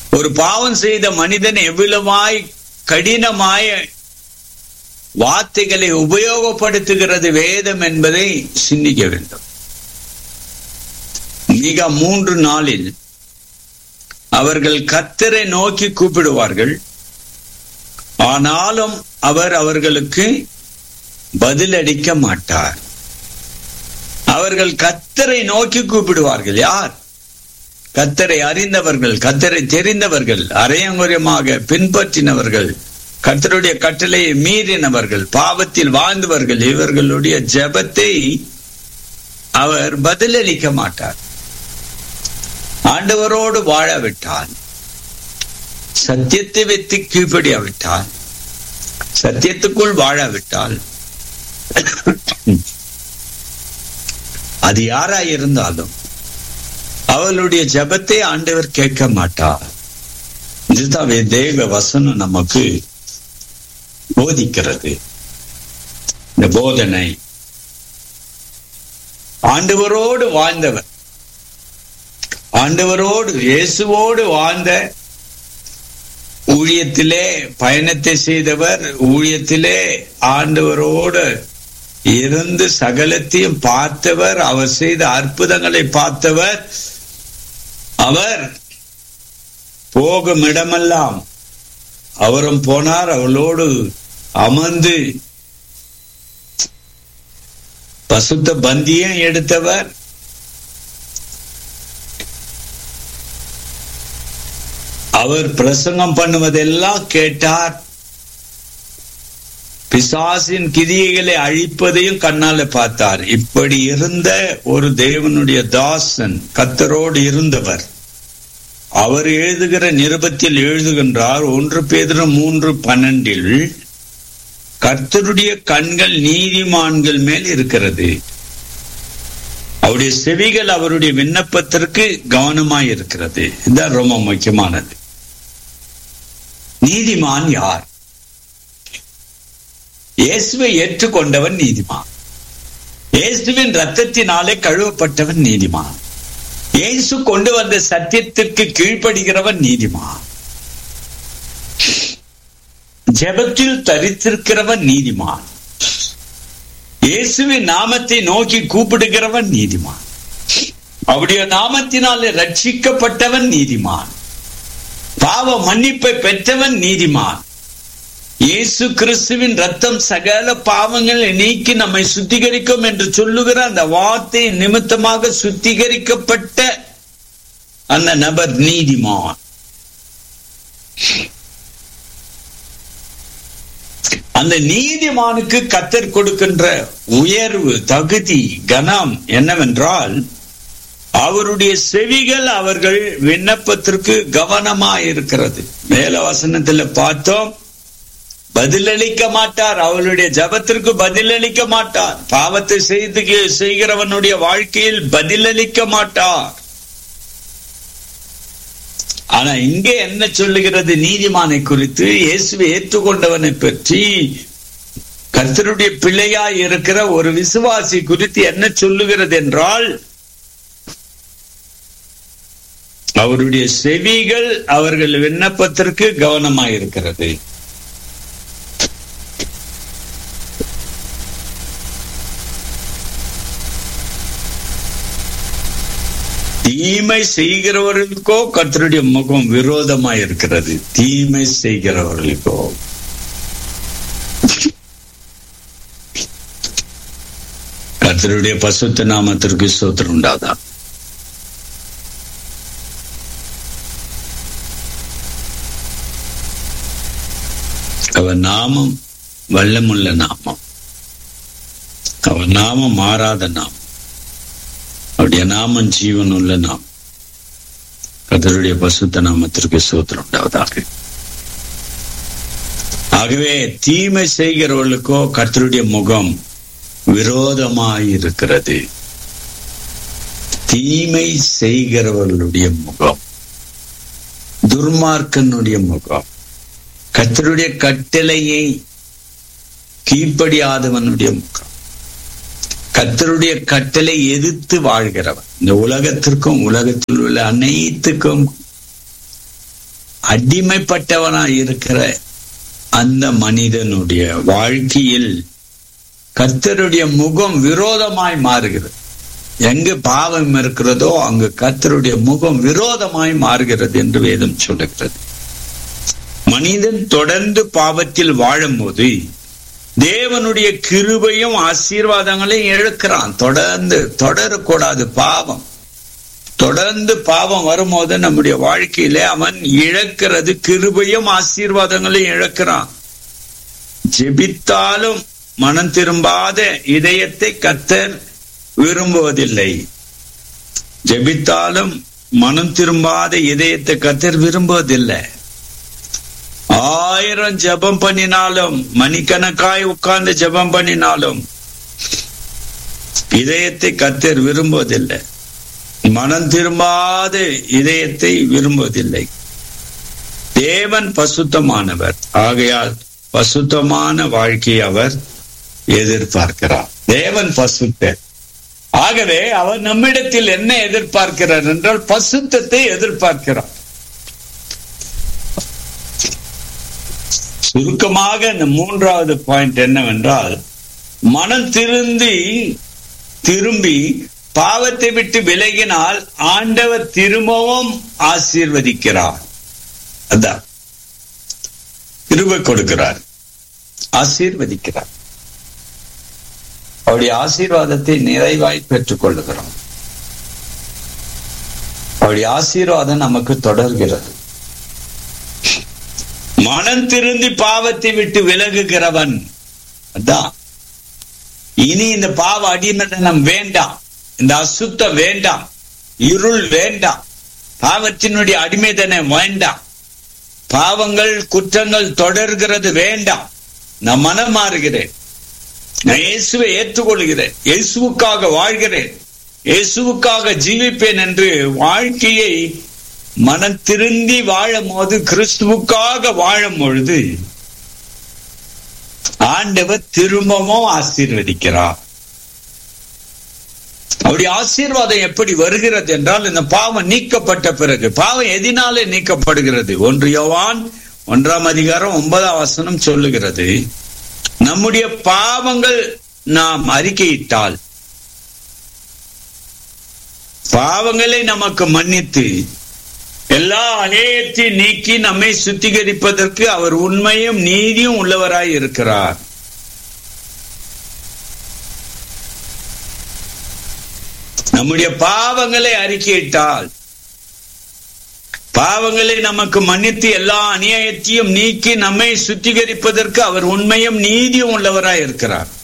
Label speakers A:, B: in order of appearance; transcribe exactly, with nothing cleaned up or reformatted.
A: ஒரு பாவம் செய்த மனிதன் எவ்வளவாய் கடினமாய் வார்த்தைகளை உபயோகப்படுத்துகிறது வேதம் என்பதை சிந்திக்க வேண்டும். மிக மூன்று நாளில் அவர்கள் கர்த்தரை நோக்கி கூப்பிடுவார்கள், ஆனாலும் அவர் அவர்களுக்கு பதிலளிக்க மாட்டார். அவர்கள் கர்த்தரை நோக்கி கூப்பிடுவார்கள். யார்? கர்த்தரை அறிந்தவர்கள், கர்த்தரை தெரிந்தவர்கள், அரையங்குறையமாக பின்பற்றினவர்கள், கர்த்தருடைய கட்டளையை மீறினவர்கள், பாவத்தில் வாழ்ந்தவர்கள். இவர்களுடைய ஜெபத்தை அவர் பதிலளிக்க மாட்டார். ஆண்டவரோடு வாழவிட்டால், சத்தியத்தை வைத்து கீழ்ப்படியாவிட்டால், சத்தியத்துக்குள் வாழாவிட்டால், அது யாராயிருந்தாலும் அவளுடைய ஜெபத்தை ஆண்டவர் கேட்க மாட்டார். இதுதான் தேவ வசனம் நமக்கு போதிக்கிறது. இந்த போதனை ஆண்டவரோடு வாழ்ந்தவர், ஆண்டவரோடு இயேசுவோடு வாழ்ந்த, ஊழியத்திலே பயணத்தை செய்தவர், ஊழியத்திலே ஆண்டவரோடு இருந்து சகலத்தையும் பார்த்தவர், அவர் செய்த அற்புதங்களை பார்த்தவர். அவர் போகும் இடமெல்லாம் அவரும் போனார், அவளோடு அமர்ந்து பசுத்த பந்தியம் எடுத்தவர். அவர் பிரசங்கம் பண்ணுவதெல்லாம் கேட்டார். பிசாசின் கிரியைகளை அழிப்பதையும் கண்ணால பார்த்தார். இப்படி இருந்த ஒரு தேவனுடைய தாசன், கர்த்தரோடு இருந்தவர். அவர் எழுதுகிற நிருபத்தில் எழுதுகின்றார், ஒன்று பேதுரு மூன்று பன்னெண்டில், கர்த்தருடைய கண்கள் நீதிமான்கள் மேல் இருக்கிறது, அவருடைய செவிகள் அவருடைய விண்ணப்பத்திற்கு கவனமாய் இருக்கிறது. இதுதான் ரொம்ப முக்கியமானது. நீதிமான் யார்? இயேசுவை ஏற்றுக்கொண்டவன் நீதிமான். இயேசுவின் ரத்தத்தினாலே கழுவப்பட்டவன் நீதிமான். இயேசு கொண்டு வந்த சத்தியத்திற்கு கீழ்ப்படுகிறவன் நீதிமான். ஜெபத்தில் தரித்திருக்கிறவன் நீதிமான். இயேசுவின் நாமத்தை நோக்கி கூப்பிடுகிறவன் நீதிமான். அவருடைய நாமத்தினாலே ரட்சிக்கப்பட்டவன் நீதிமான். பாவ மன்னிப்பை பெற்றவன் நீதிமான். இயேசு கிறிஸ்துவின் ரத்தம் சகல பாவங்களை நீக்கி நம்மை சுத்திகரிக்கும் என்று சொல்லுகிற அந்த வார்த்தை நிமித்தமாக சுத்திகரிக்கப்பட்ட அந்த நபர் நீதிமான். அந்த நீதிமானுக்கு கர்த்தர் கொடுக்கின்ற உயர்வு, தகுதி, கனம் என்னவென்றால், அவருடைய செவிகள் அவர்கள் விண்ணப்பத்திற்கு கவனமாயிருக்கிறது. மேல வசனத்தில் பார்த்தோம், பதிலளிக்க மாட்டார். அவளுடைய ஜபத்திற்கு பதிலளிக்க மாட்டார். பாவத்தை செய்து செய்கிறவனுடைய வாழ்க்கையில் பதிலளிக்க மாட்டார். ஆனா இங்கே என்ன சொல்லுகிறது? நீதிமானை குறித்து, இயேசுவை ஏற்றுக்கொண்டவனை பற்றி, கர்த்தருடைய பிள்ளையாய் இருக்கிற ஒரு விசுவாசி குறித்து என்ன சொல்லுகிறது என்றால், அவருடைய செவிகள் அவர்கள் விண்ணப்பத்திற்கு கவனமாயிருக்கிறது. தீமை செய்கிறவர்களுக்கோ கர்த்தருடைய முகம் விரோதமாய் இருக்கிறது. தீமை செய்கிறவர்களுக்கோ. கர்த்தருடைய பரிசுத்த நாமத்திற்கு ஸ்தோத்திரம் உண்டாதா. அவர் நாமம் வல்லமுள்ள நாமம். அவர் நாமம் மாறாத நாமம். அவருடைய நாமம் ஜீவன் உள்ள நாமம். கர்த்தருடைய பரிசுத்த நாமத்திற்கு ஸ்தோத்திரம் உண்டாவதாக. ஆகவே தீமை செய்கிறவர்களுக்கோ கர்த்தருடைய முகம் விரோதமாயிருக்கிறது. தீமை செய்கிறவர்களுடைய முகம், துர்மார்க்கனுடைய முகம், கர்த்தருடைய கட்டளையை கீழ்ப்படியாதவனுடைய முகம், கர்த்தருடைய கட்டளை எதிர்த்து வாழ்கிறவன். இந்த உலகத்திற்கும் உலகத்தில் உள்ள அனைத்துக்கும் அடிமைப்பட்டவனாய் இருக்கிற அந்த மனிதனுடைய வாழ்க்கையில் கர்த்தருடைய முகம் விரோதமாய் மாறுகிறது. எங்கு பாவம் இருக்கிறதோ அங்கு கர்த்தருடைய முகம் விரோதமாய் மாறுகிறது என்று வேதம் சொல்லுகிறது. மனிதன் தொடர்ந்து பாவத்தில் வாழும் போது தேவனுடைய கிருபையும் ஆசீர்வாதங்களையும் இழக்கிறான். தொடர்ந்து தொடரக்கூடாது பாவம். தொடர்ந்து பாவம் வரும்போது நம்முடைய வாழ்க்கையில அவன் இழக்கிறது கிருபையும் ஆசீர்வாதங்களையும் இழக்கிறான். ஜெபித்தாலும் மனம் திரும்பாத இதயத்தை கர்த்தர் விரும்புவதில்லை. ஜெபித்தாலும் மனம் திரும்பாத இதயத்தை கர்த்தர் விரும்புவதில்லை. ஆயிரம் ஜெபம் பண்ணினாலும், மணிக்கணக்காய் உட்கார்ந்து ஜெபம் பண்ணினாலும் இதயத்தை கர்த்தர் விரும்புவதில்லை. மனம் திரும்பாத இதயத்தை விரும்புவதில்லை. தேவன் பசுத்தமானவர். ஆகையால் பசுத்தமான வாழ்க்கையை அவர் எதிர்பார்க்கிறார். தேவன் பசுத்தர். ஆகவே அவர் நம்மிடத்தில் என்ன எதிர்பார்க்கிறார் என்றால் பசுத்தத்தை எதிர்பார்க்கிறார். சுருக்கமாக இந்த மூன்றாவது பாயிண்ட் என்னவென்றால், மனம் திருந்தி திரும்பி பாவத்தை விட்டு விலகினால் ஆண்டவர் திரும்பவும் ஆசீர்வதிக்கிறார். அதான் கிருபை கொடுக்கிறார், ஆசீர்வதிக்கிறார். அவருடைய ஆசீர்வாதத்தை நிறைவாய் பெற்றுக் கொள்ளுகிறோம். அவருடைய ஆசீர்வாதம் நமக்கு தொடர்கிறது. மனம் திருந்தி பாவத்தை விட்டு விலகுகிறவன் அதான். இனி இந்த பாவ அடிமைத்தனம் வேண்டாம், இந்த அசுத்தம் வேண்டாம், இருள் வேண்டாம், பாவத்தினுடைய அடிமைத்தனம் வேண்டாம், பாவங்கள் குற்றங்கள் தொடர்கிறது வேண்டாம். நான் மனம் மாறுகிறேன், நான் இயேசுவை ஏற்றுக்கொள்கிறேன், இயேசுவுக்காக வாழ்கிறேன், இயேசுவுக்காக ஜீவிப்பேன் என்று வாழ்க்கையை மனம் திருந்தி வாழும் போது, கிறிஸ்துவுக்காக வாழும் பொழுது ஆண்டவர் திரும்பவும் ஆசீர்வதிக்கிறார். அவருடைய ஆசீர்வாதம் எப்படி வருகிறது என்றால், இந்த பாவம் நீக்கப்பட்ட பிறகு. பாவம் எதினாலே நீக்கப்படுகிறது? ஒன்று யோவான் ஒன்றாம் அதிகாரம் ஒன்பதாம் வசனம் சொல்லுகிறது, நம்முடைய பாவங்கள் நாம் அறிக்கையிட்டால் பாவங்களை நமக்கு மன்னித்து எல்லா அநேகத்தையும் நீக்கி நம்மை சுத்திகரிப்பதற்கு அவர் உண்மையும் நீதியும் உள்ளவராய் இருக்கிறார். நம்முடைய பாவங்களை அறிக்கையிட்டால், பாவங்களை நமக்கு மன்னித்து எல்லா அநியாயத்தையும் நீக்கி நம்மை சுத்திகரிப்பதற்கு அவர் உண்மையும் நீதியும் உள்ளவராய் இருக்கிறார்.